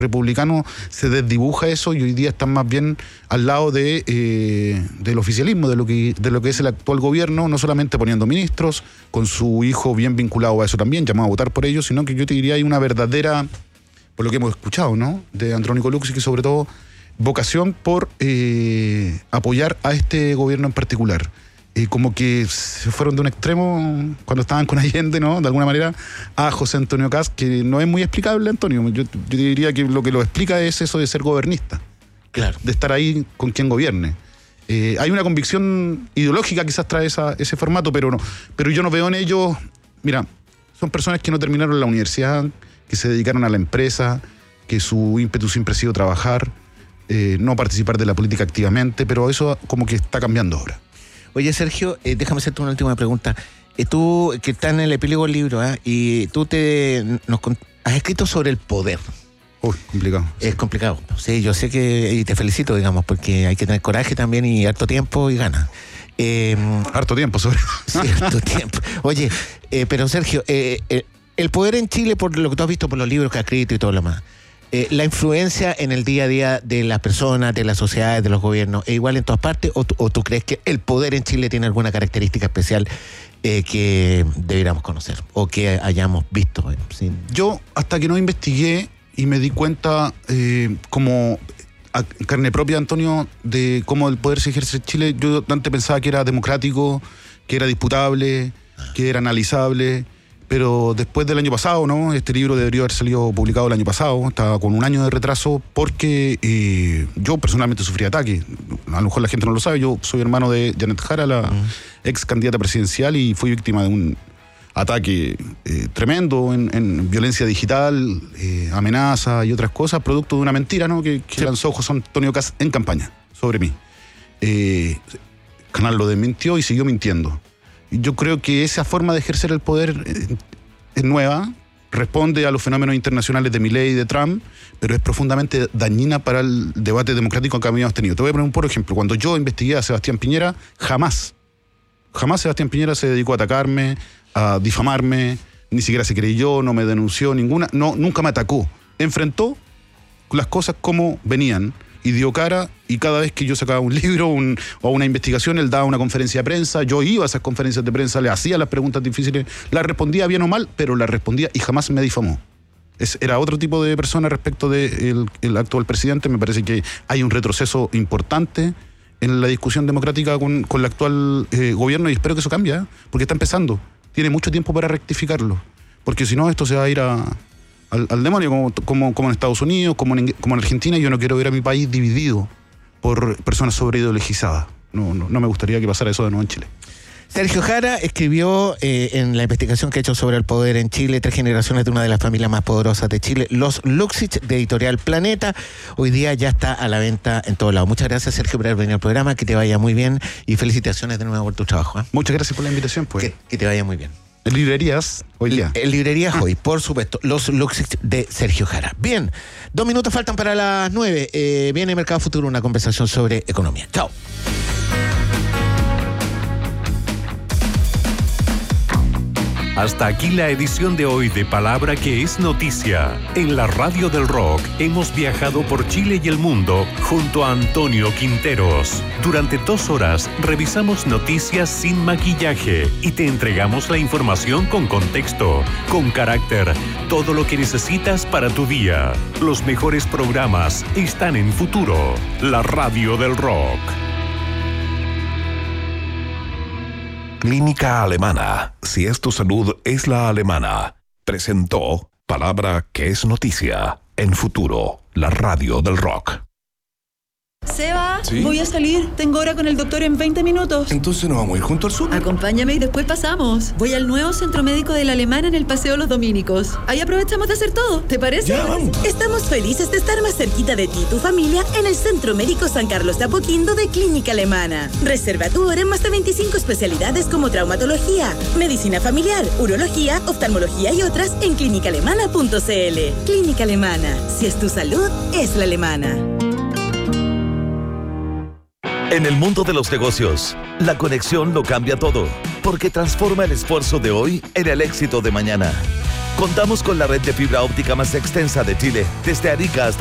republicano se desdibuja eso y hoy día están más bien al lado del oficialismo, de lo que es el actual gobierno, no solamente poniendo ministros, con su hijo bien vinculado a eso también, llamado a votar por ellos, sino que yo te diría hay una verdadera, por lo que hemos escuchado, ¿no?, de Andrónico Luksic, y sobre todo vocación por apoyar a este gobierno en particular. Como que se fueron de un extremo cuando estaban con Allende, ¿no?, de alguna manera, a José Antonio Kast, que no es muy explicable, Antonio. Yo diría que lo explica es eso de ser gobernista. Claro. De estar ahí con quien gobierne. Hay una convicción ideológica quizás trae ese formato, pero yo no veo en ellos... Mira, son personas que no terminaron la universidad, que se dedicaron a la empresa, que su ímpetu siempre ha sido trabajar, no participar de la política activamente, pero eso como que está cambiando ahora. Oye, Sergio, déjame hacerte una última pregunta. Tú, que estás en el epílogo del libro, y tú has escrito sobre el poder. Uy, complicado. Es complicado. Sí, yo sé y te felicito, digamos, porque hay que tener coraje también y harto tiempo y ganas. Harto tiempo, sobre. Sí, harto tiempo. Oye, pero Sergio, el poder en Chile, por lo que tú has visto por los libros que has escrito y todo lo demás, la influencia en el día a día de las personas, de las sociedades, de los gobiernos, ¿es igual en todas partes? ¿O tú crees que el poder en Chile tiene alguna característica especial que debiéramos conocer o que hayamos visto? ¿Sí? Yo, hasta que no investigué y me di cuenta, como a carne propia, Antonio, de cómo el poder se ejerce en Chile, yo antes pensaba que era democrático, que era disputable, que era analizable. Pero después del año pasado, ¿no? Este libro debería haber salido publicado el año pasado, estaba con un año de retraso, porque yo personalmente sufrí ataques. A lo mejor la gente no lo sabe, yo soy hermano de Janet Jara, la ex candidata presidencial, y fui víctima de un ataque tremendo en violencia digital, amenaza y otras cosas, producto de una mentira, ¿no?, que lanzó José Antonio Kast en campaña sobre mí. Canal lo desmintió y siguió mintiendo. Yo creo que esa forma de ejercer el poder es nueva, responde a los fenómenos internacionales de Milei y de Trump, pero es profundamente dañina para el debate democrático que habíamos tenido. Te voy a poner por ejemplo. Cuando yo investigué a Sebastián Piñera, jamás Sebastián Piñera se dedicó a atacarme, a difamarme, ni siquiera se creyó, no me denunció nunca me atacó. Enfrentó las cosas como venían y dio cara, y cada vez que yo sacaba un libro o una investigación, él daba una conferencia de prensa, yo iba a esas conferencias de prensa, le hacía las preguntas difíciles, las respondía bien o mal, pero las respondía y jamás me difamó. Era otro tipo de persona respecto del actual presidente. Me parece que hay un retroceso importante en la discusión democrática con el actual gobierno, y espero que eso cambie, porque está empezando. Tiene mucho tiempo para rectificarlo, porque si no esto se va a ir al demonio, como en Estados Unidos, como en Argentina. Yo no quiero ver a mi país dividido por personas sobreideologizadas. No me gustaría que pasara eso de nuevo en Chile. Sergio Jara escribió en la investigación que ha hecho sobre el poder en Chile, 3 generaciones de una de las familias más poderosas de Chile, Los Luksic, de Editorial Planeta. Hoy día ya está a la venta en todos lados. Muchas gracias, Sergio, por haber venido al programa. Que te vaya muy bien y felicitaciones de nuevo por tu trabajo. Muchas gracias por la invitación. Pues. Que te vaya muy bien. En librerías hoy día. En librerías hoy, por supuesto. Los Luksic de Sergio Jara. Bien, 2 minutos faltan para las 9. Viene Mercado Futuro, una conversación sobre economía. Chao. Hasta aquí la edición de hoy de Palabra que es Noticia. En la Radio del Rock hemos viajado por Chile y el mundo junto a Antonio Quinteros. Durante 2 horas revisamos noticias sin maquillaje y te entregamos la información con contexto, con carácter, todo lo que necesitas para tu día. Los mejores programas están en Futuro, la Radio del Rock. Clínica Alemana. Si es tu salud, es la alemana. Presentó Palabra que es Noticia. En Futuro, la Radio del Rock. Seba, ¿Sí? Voy a salir. Tengo hora con el doctor en 20 minutos. Entonces nos vamos a ir junto al sur. Acompáñame y después pasamos. Voy al nuevo centro médico de la Alemana en el Paseo Los Dominicos. Ahí aprovechamos de hacer todo. ¿Te parece? Ya, vamos. Estamos felices de estar más cerquita de ti y tu familia en el Centro Médico San Carlos de Apoquindo de Clínica Alemana. Reserva tu hora en más de 25 especialidades como traumatología, medicina familiar, urología, oftalmología y otras en clínicaalemana.cl. Clínica Alemana. Si es tu salud, es la alemana. En el mundo de los negocios, la conexión lo cambia todo, porque transforma el esfuerzo de hoy en el éxito de mañana. Contamos con la red de fibra óptica más extensa de Chile, desde Arica hasta